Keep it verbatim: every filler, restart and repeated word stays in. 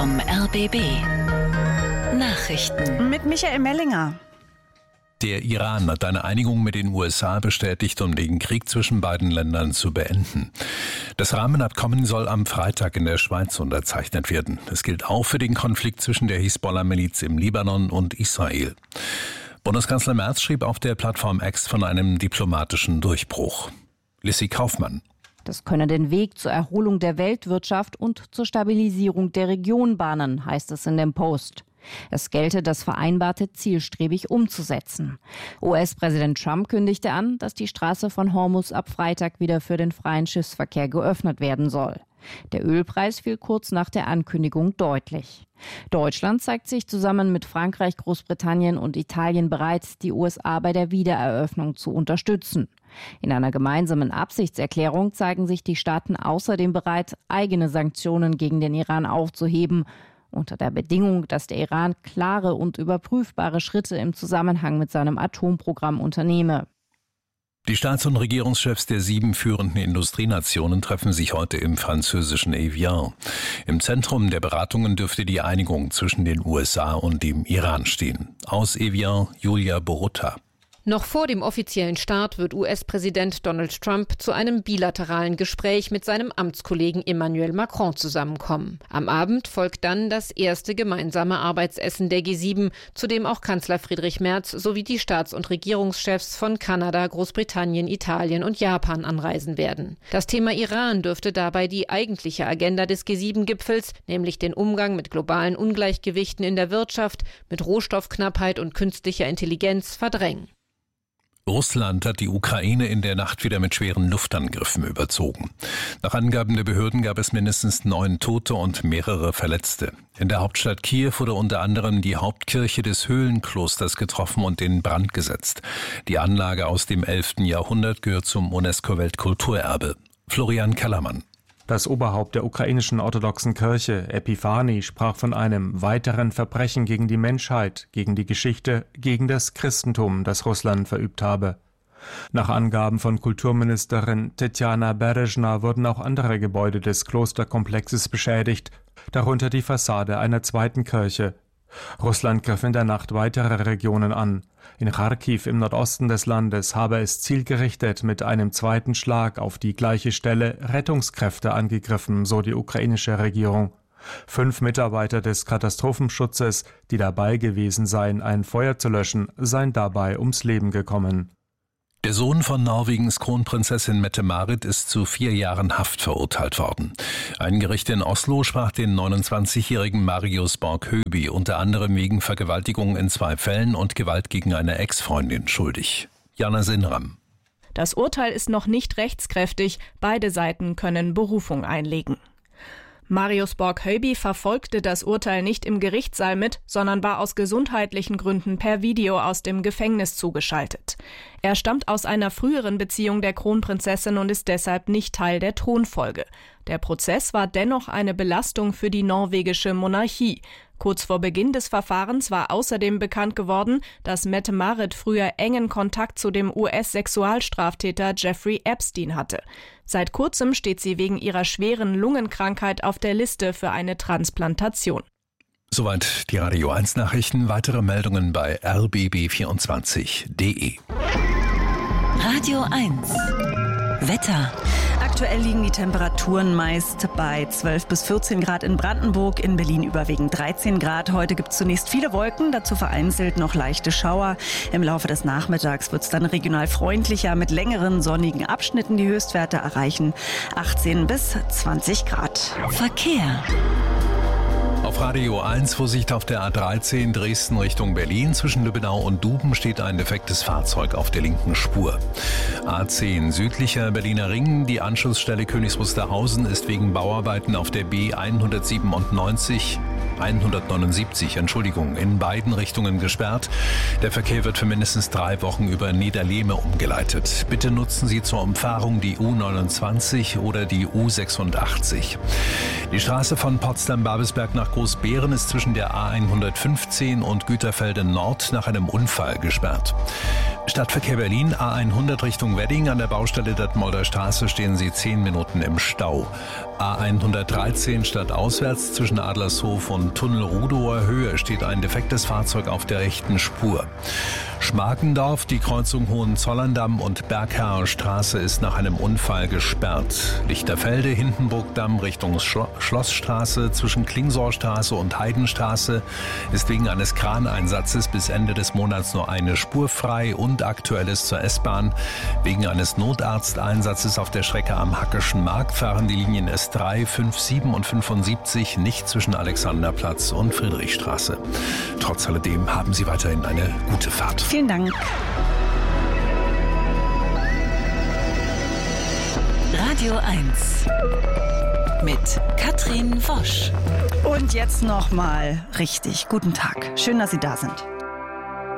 vom R B B. Nachrichten mit Michael Mellinger. Der Iran hat eine Einigung mit den U S A bestätigt, um den Krieg zwischen beiden Ländern zu beenden. Das Rahmenabkommen soll am Freitag in der Schweiz unterzeichnet werden. Es gilt auch für den Konflikt zwischen der Hisbollah-Miliz im Libanon und Israel. Bundeskanzler Merz schrieb auf der Plattform X von einem diplomatischen Durchbruch. Lissy Kaufmann. Das könne den Weg zur Erholung der Weltwirtschaft und zur Stabilisierung der Region bahnen, heißt es in dem Post. Es gelte, das Vereinbarte zielstrebig umzusetzen. U S-Präsident Trump kündigte an, dass die Straße von Hormuz ab Freitag wieder für den freien Schiffsverkehr geöffnet werden soll. Der Ölpreis fiel kurz nach der Ankündigung deutlich. Deutschland zeigt sich zusammen mit Frankreich, Großbritannien und Italien bereit, die U S A bei der Wiedereröffnung zu unterstützen. In einer gemeinsamen Absichtserklärung zeigen sich die Staaten außerdem bereit, eigene Sanktionen gegen den Iran aufzuheben, unter der Bedingung, dass der Iran klare und überprüfbare Schritte im Zusammenhang mit seinem Atomprogramm unternehme. Die Staats- und Regierungschefs der sieben führenden Industrienationen treffen sich heute im französischen Evian. Im Zentrum der Beratungen dürfte die Einigung zwischen den U S A und dem Iran stehen. Aus Evian, Julia Borutta. Noch vor dem offiziellen Start wird U S-Präsident Donald Trump zu einem bilateralen Gespräch mit seinem Amtskollegen Emmanuel Macron zusammenkommen. Am Abend folgt dann das erste gemeinsame Arbeitsessen der G sieben, zu dem auch Kanzler Friedrich Merz sowie die Staats- und Regierungschefs von Kanada, Großbritannien, Italien und Japan anreisen werden. Das Thema Iran dürfte dabei die eigentliche Agenda des G sieben Gipfels, nämlich den Umgang mit globalen Ungleichgewichten in der Wirtschaft, mit Rohstoffknappheit und künstlicher Intelligenz verdrängen. Russland hat die Ukraine in der Nacht wieder mit schweren Luftangriffen überzogen. Nach Angaben der Behörden gab es mindestens neun Tote und mehrere Verletzte. In der Hauptstadt Kiew wurde unter anderem die Hauptkirche des Höhlenklosters getroffen und in Brand gesetzt. Die Anlage aus dem elften Jahrhundert gehört zum UNESCO-Weltkulturerbe. Florian Kellermann. Das Oberhaupt der ukrainischen orthodoxen Kirche, Epiphani, sprach von einem weiteren Verbrechen gegen die Menschheit, gegen die Geschichte, gegen das Christentum, das Russland verübt habe. Nach Angaben von Kulturministerin Tetjana Berezhna wurden auch andere Gebäude des Klosterkomplexes beschädigt, darunter die Fassade einer zweiten Kirche. Russland griff in der Nacht weitere Regionen an. In Charkiw im Nordosten des Landes habe es zielgerichtet mit einem zweiten Schlag auf die gleiche Stelle Rettungskräfte angegriffen, so die ukrainische Regierung. Fünf Mitarbeiter des Katastrophenschutzes, die dabei gewesen seien, ein Feuer zu löschen, seien dabei ums Leben gekommen. Der Sohn von Norwegens Kronprinzessin Mette-Marit ist zu vier Jahren Haft verurteilt worden. Ein Gericht in Oslo sprach den neunundzwanzigjährigen Marius Borg-Høby unter anderem wegen Vergewaltigung in zwei Fällen und Gewalt gegen eine Ex-Freundin schuldig. Jana Sinram. Das Urteil ist noch nicht rechtskräftig. Beide Seiten können Berufung einlegen. Marius Borg-Høby verfolgte das Urteil nicht im Gerichtssaal mit, sondern war aus gesundheitlichen Gründen per Video aus dem Gefängnis zugeschaltet. Er stammt aus einer früheren Beziehung der Kronprinzessin und ist deshalb nicht Teil der Thronfolge. Der Prozess war dennoch eine Belastung für die norwegische Monarchie. Kurz vor Beginn des Verfahrens war außerdem bekannt geworden, dass Mette-Marit früher engen Kontakt zu dem U S-Sexualstraftäter Jeffrey Epstein hatte. Seit kurzem steht sie wegen ihrer schweren Lungenkrankheit auf der Liste für eine Transplantation. Soweit die Radio eins Nachrichten. Weitere Meldungen bei r b b vierundzwanzig punkt d e. Radio eins Wetter. Aktuell liegen die Temperaturen meist bei zwölf bis vierzehn Grad in Brandenburg, in Berlin überwiegend dreizehn Grad. Heute gibt es zunächst viele Wolken, dazu vereinzelt noch leichte Schauer. Im Laufe des Nachmittags wird es dann regional freundlicher mit längeren sonnigen Abschnitten. Die Höchstwerte erreichen achtzehn bis zwanzig Grad. Verkehr. Auf Radio eins Vorsicht auf der A dreizehn Dresden Richtung Berlin. Zwischen Lübbenau und Duben steht ein defektes Fahrzeug auf der linken Spur. A zehn südlicher Berliner Ring. Die Anschlussstelle Königs Wusterhausen ist wegen Bauarbeiten auf der B hundertsiebenundneunzig hundertneunundsiebzig, Entschuldigung, in beiden Richtungen gesperrt. Der Verkehr wird für mindestens drei Wochen über Niederlehme umgeleitet. Bitte nutzen Sie zur Umfahrung die U neunundzwanzig oder die U sechsundachtzig. Die Straße von Potsdam-Babelsberg nach Großbeeren ist zwischen der A hundertfünfzehn und Güterfelde Nord nach einem Unfall gesperrt. Stadtverkehr Berlin, A hundert Richtung Wedding. An der Baustelle Detmolder Straße stehen Sie zehn Minuten im Stau. A hundertdreizehn stadtauswärts zwischen Adlershof und Tunnel Rudower Höhe steht ein defektes Fahrzeug auf der rechten Spur. Schmarkendorf, die Kreuzung Hohenzollern-Damm und Bergherrer Straße ist nach einem Unfall gesperrt. Lichterfelde, Hindenburgdamm Richtung Schlo- Schlossstraße zwischen Klingsorstraße und Heidenstraße ist wegen eines Kraneinsatzes bis Ende des Monats nur eine Spur frei und aktuell ist zur S-Bahn. Wegen eines Notarzteinsatzes auf der Strecke am Hackeschen Markt fahren die Linien S drei, fünf, sieben und fünfundsiebzig nicht zwischen Alexanderplatz und Friedrichstraße. Trotz alledem haben Sie weiterhin eine gute Fahrt. Vielen Dank. Radio eins mit Katrin Wosch. Und jetzt noch mal richtig guten Tag. Schön, dass Sie da sind.